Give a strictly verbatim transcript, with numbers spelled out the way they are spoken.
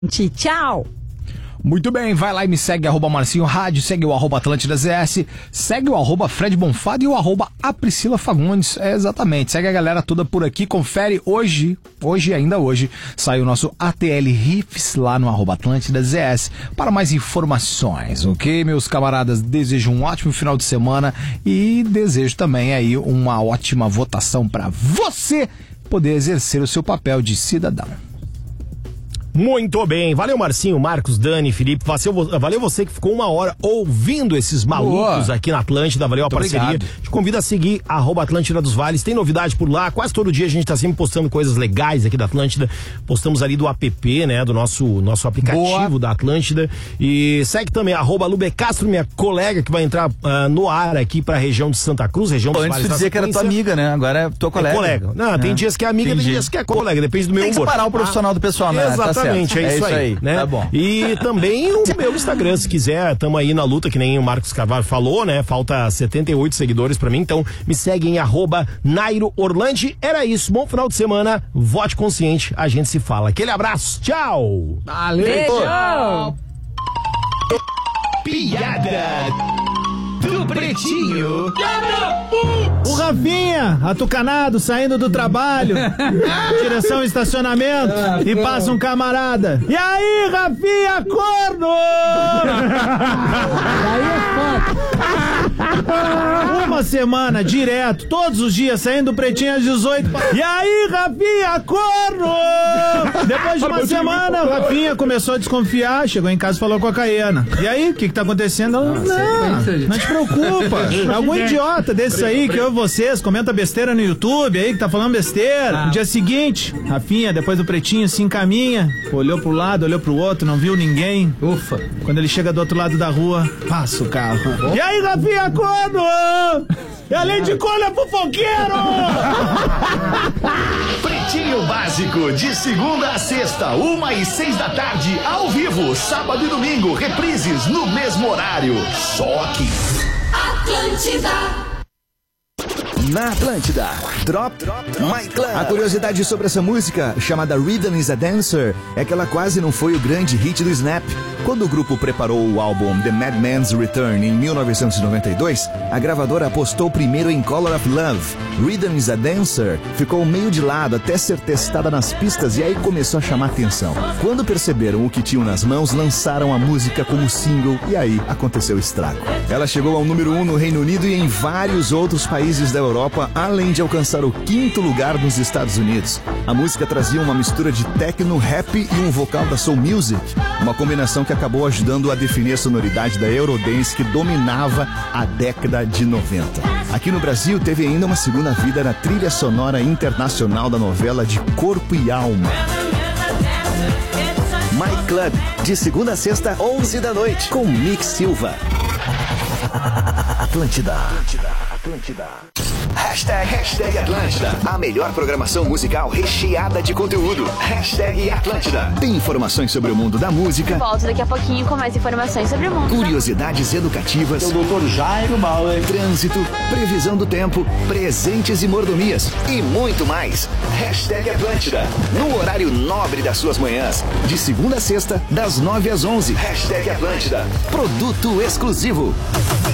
Tchau! Muito bem, vai lá e me segue, arroba Marcinho Rádio, segue o arroba Atlântida Z S, segue o arroba Fred Bonfado e o arroba A Priscila Fagundes, é, exatamente, segue a galera toda por aqui, confere hoje, hoje ainda hoje, sai o nosso A T L Riffs lá no arroba Atlântida Z S, para mais informações, ok, meus camaradas, desejo um ótimo final de semana e desejo também aí uma ótima votação para você poder exercer o seu papel de cidadão. Muito bem, valeu Marcinho, Marcos, Dani, Felipe, valeu você que ficou uma hora ouvindo esses malucos Boa. aqui na Atlântida, valeu a Muito parceria. Obrigado. Te convido a seguir arroba Atlântida dos Vales, tem novidade por lá, quase todo dia a gente tá sempre postando coisas legais aqui da Atlântida, postamos ali do app, né, do nosso, nosso aplicativo Boa. da Atlântida, e segue também arroba Lube Castro, minha colega que vai entrar uh, no ar aqui pra região de Santa Cruz, região dos Vales. Antes de dizer que era tua amiga, né, agora é tua colega. É colega, não, é. tem dias que é amiga, Entendi. tem dias que é colega, depende do meu humor. Tem que separar o profissional ah, do pessoal, né? Exatamente. Tá Exatamente, é, é isso aí, aí né? Tá bom. E também o meu Instagram, se quiser, tamo aí na luta, que nem o Marcos Carvalho falou, né? Falta setenta e oito seguidores pra mim, então me segue em arroba Nairo Orlandi. Era isso, bom final de semana, vote consciente, a gente se fala. Aquele abraço, tchau! Valeu! Beijo! Piada do Pretinho. O Rafinha, atucanado, saindo do trabalho, direção estacionamento, ah, e passa um camarada. E aí, Rafinha, corno! Aí é foda. Uma semana, direto, todos os dias, saindo do Pretinho às dezoito. E aí, Rafinha, corno! Depois de uma semana, o Rafinha começou a desconfiar, chegou em casa e falou com a Caiana. E aí, o que que tá acontecendo? Não, não, não te preocupa. Algum idiota desse aí que ouve vocês, comenta besteira no YouTube aí, que tá falando besteira. No dia seguinte, Rafinha, depois do Pretinho, se encaminha, olhou pro lado, olhou pro outro, não viu ninguém. Ufa. Quando ele chega do outro lado da rua, passa o carro. E aí, Rafinha, quando? É além de corno, é fofoqueiro! Pretinho Básico, de segunda a sexta, uma e seis da tarde, ao vivo, sábado e domingo, reprises no mesmo horário. Só aqui. Atlântida. Na Atlântida, Drop, Drop, My Club. A curiosidade sobre essa música, chamada Rhythm is a Dancer, é que ela quase não foi o grande hit do Snap. Quando o grupo preparou o álbum The Madman's Return em mil novecentos e noventa e dois, a gravadora apostou primeiro em Color of Love. Rhythm is a Dancer ficou meio de lado até ser testada nas pistas e aí começou a chamar atenção. Quando perceberam o que tinham nas mãos, lançaram a música como single e aí aconteceu o estrago. Ela chegou ao número um no Reino Unido e em vários outros países da Europa, além de alcançar o quinto lugar nos Estados Unidos. A música trazia uma mistura de techno, rap e um vocal da soul music, uma combinação que acabou ajudando a definir a sonoridade da Eurodance que dominava a década de noventa. Aqui no Brasil teve ainda uma segunda vida na trilha sonora internacional da novela de Corpo e Alma. My Club, de segunda a sexta, onze da noite, com Mick Silva. Atlântida. Atlântida. Atlântida. Hashtag, hashtag Atlântida. A melhor programação musical recheada de conteúdo. Hashtag Atlântida. Tem informações sobre o mundo da música. Volto daqui a pouquinho com mais informações sobre o mundo. Curiosidades educativas. O doutor Jairo Bauer. Trânsito, previsão do tempo, presentes e mordomias. E muito mais. Hashtag Atlântida. No horário nobre das suas manhãs. De segunda a sexta, das nove às onze. Hashtag Atlântida. Produto exclusivo.